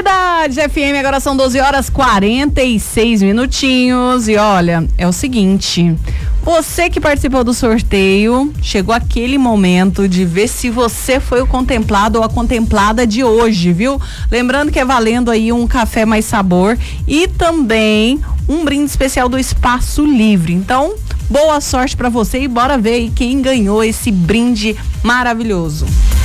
Cidade FM, agora são 12h46 minutinhos. E olha, é o seguinte, você que participou do sorteio, chegou aquele momento de ver se você foi o contemplado ou a contemplada de hoje, viu? Lembrando que é valendo aí um café mais sabor e também um brinde especial do Espaço Livre. Então, boa sorte pra você e bora ver aí quem ganhou esse brinde maravilhoso.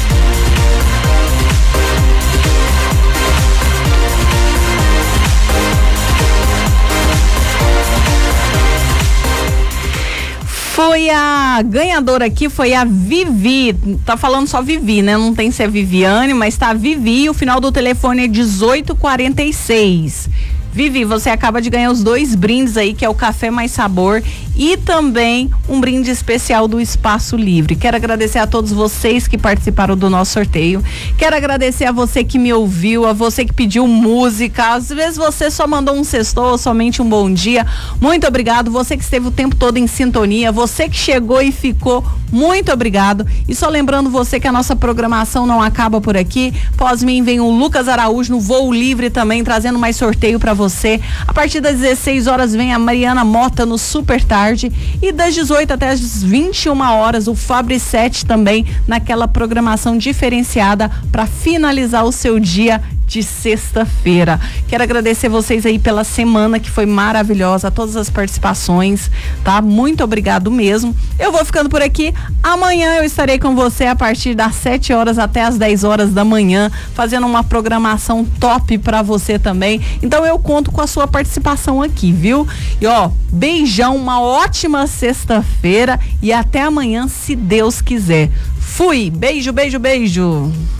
Foi a ganhadora aqui, foi a Vivi, tá falando só Vivi, né? Não tem se é Viviane, mas tá Vivi, o final do telefone é 1846. Vivi, você acaba de ganhar os 2 brindes aí, que é o Café Mais Sabor e também um brinde especial do Espaço Livre. Quero agradecer a todos vocês que participaram do nosso sorteio. Quero agradecer a você que me ouviu, a você que pediu música. Às vezes você só mandou um sextou, somente um bom dia. Muito obrigado. Você que esteve o tempo todo em sintonia, você que chegou e ficou, muito obrigado. E só lembrando você que a nossa programação não acaba por aqui. Após mim vem o Lucas Araújo no Voo Livre também, trazendo mais sorteio para você. A partir das 16 horas vem a Mariana Mota no Super Tarde e das 18 até as 21 horas o Fabri 7 também naquela programação diferenciada para finalizar o seu dia de sexta-feira. Quero agradecer vocês aí pela semana que foi maravilhosa, todas as participações, tá? Muito obrigado mesmo. Eu vou ficando por aqui. Amanhã eu estarei com você a partir das 7 horas até as 10 horas da manhã, fazendo uma programação top pra você também. Então eu conto com a sua participação aqui, viu? E ó, beijão, uma ótima sexta-feira e até amanhã, se Deus quiser. Fui! Beijo, beijo, beijo!